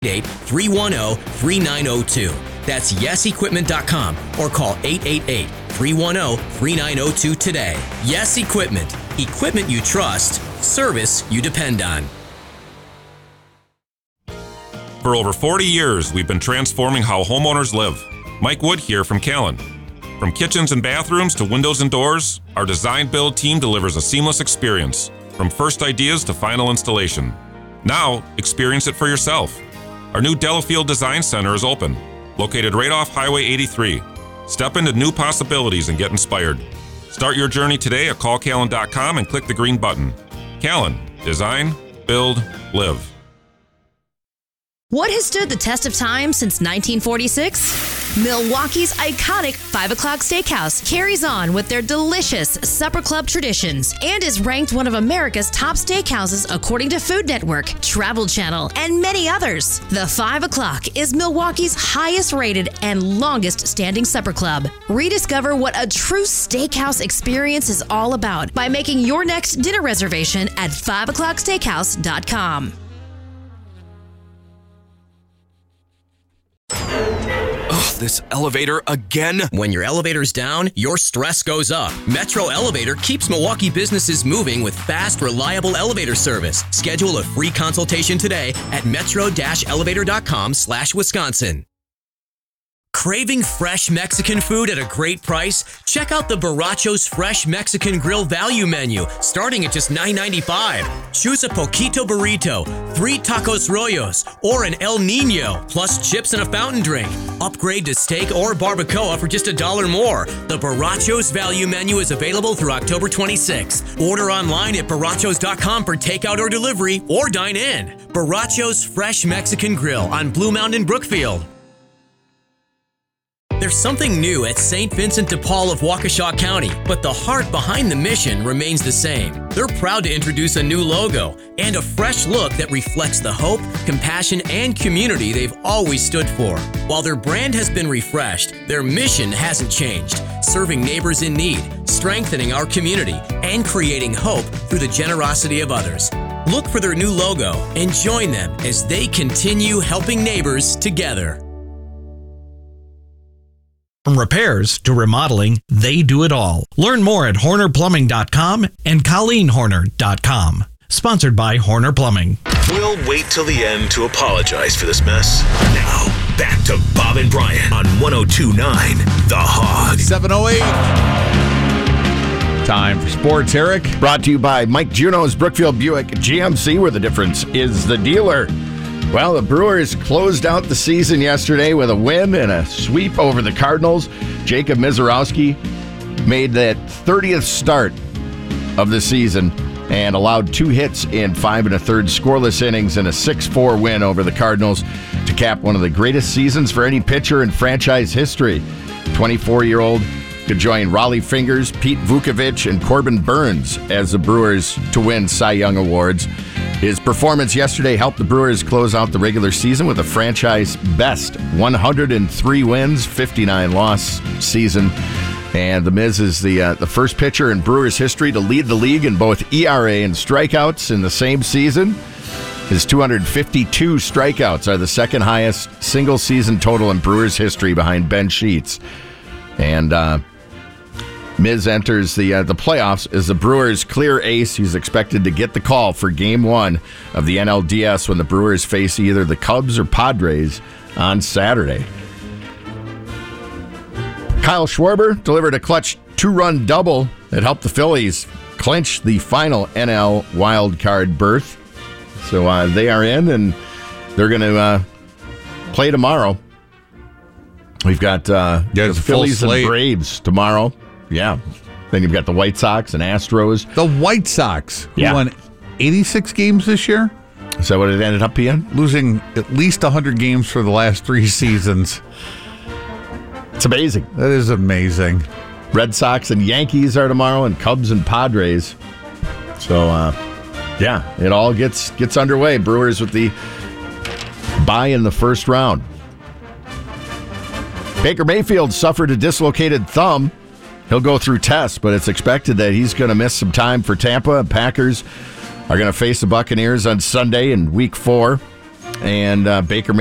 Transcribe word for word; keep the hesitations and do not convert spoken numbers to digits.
eight, three one zero, three nine zero two. That's yes equipment dot com or call eight eight eight, three one zero, three nine zero two today. Yes Equipment. Equipment you trust. Service you depend on. For over forty years, we've been transforming how homeowners live. Mike Wood here from Callan. From kitchens and bathrooms to windows and doors, our design build team delivers a seamless experience, from first ideas to final installation. Now, experience it for yourself. Our new Delafield Design Center is open, located right off Highway eighty-three. Step into new possibilities and get inspired. Start your journey today at call callan dot com and click the green button. Callan. Design, build, live. What has stood the test of time since nineteen forty-six? Milwaukee's iconic five o'clock Steakhouse carries on with their delicious supper club traditions and is ranked one of America's top steakhouses according to Food Network, Travel Channel, and many others. The five o'clock is Milwaukee's highest rated and longest standing supper club. Rediscover what a true steakhouse experience is all about by making your next dinner reservation at five o'clock steakhouse dot com. This elevator again? When your elevator's down, your stress goes up. Metro Elevator keeps Milwaukee businesses moving with fast, reliable elevator service. Schedule a free consultation today at metro dash elevator dot com slash Wisconsin. Craving fresh Mexican food at a great price? Check out the Borrachos Fresh Mexican Grill Value Menu, starting at just nine ninety-five. Choose a Poquito Burrito, three Tacos Rollos, or an El Nino, plus chips and a fountain drink. Upgrade to steak or barbacoa for just a dollar more. The Borrachos Value Menu is available through October twenty-sixth. Order online at borrachos dot com for takeout or delivery, or dine in. Borrachos Fresh Mexican Grill on Blue Mountain, Brookfield. There's something new at Saint Vincent de Paul of Waukesha County, but the heart behind the mission remains the same. They're proud to introduce a new logo and a fresh look that reflects the hope, compassion, and community they've always stood for. While their brand has been refreshed, their mission hasn't changed, serving neighbors in need, strengthening our community, and creating hope through the generosity of others. Look for their new logo and join them as they continue helping neighbors together. From repairs to remodeling, they do it all. Learn more at horner plumbing dot com and colleen horner dot com. Sponsored by Horner Plumbing. We'll wait till the end to apologize for this mess. Now, back to Bob and Brian on one oh two point nine The Hog. seven oh eight. Time for sports, Eric. Brought to you by Mike Juno's Brookfield Buick G M C, where the difference is the dealer. Well, the Brewers closed out the season yesterday with a win and a sweep over the Cardinals. Jacob Misiorowski made that thirtieth start of the season and allowed two hits in five and a third scoreless innings and a six four win over the Cardinals to cap one of the greatest seasons for any pitcher in franchise history. twenty-four-year-old could join Raleigh Fingers, Pete Vukovich, and Corbin Burns as the Brewers to win Cy Young Awards. His performance yesterday helped the Brewers close out the regular season with a franchise-best one hundred three wins, fifty-nine loss season. And The Miz is the uh, the first pitcher in Brewers history to lead the league in both E R A and strikeouts in the same season. His two hundred fifty-two strikeouts are the second highest single-season total in Brewers history behind Ben Sheets. And uh, Miz enters the uh, the playoffs as the Brewers' clear ace. He's expected to get the call for Game one of the N L D S when the Brewers face either the Cubs or Padres on Saturday. Kyle Schwarber delivered a clutch two-run double that helped the Phillies clinch the final N L wild card berth. So uh, they are in, and they're going to uh, play tomorrow. We've got uh, yeah, the Phillies and Braves tomorrow. Yeah. Then you've got the White Sox and Astros. The White Sox, who yeah. won eighty-six games this year. Is that what it ended up being? Losing at least one hundred games for the last three seasons. It's amazing. That is amazing. Red Sox and Yankees are tomorrow, and Cubs and Padres. So, uh, yeah, it all gets gets underway. Brewers with the bye in the first round. Baker Mayfield suffered a dislocated thumb. He'll go through tests, but it's expected that he's going to miss some time for Tampa. Packers are going to face the Buccaneers on Sunday in week four. and uh, Baker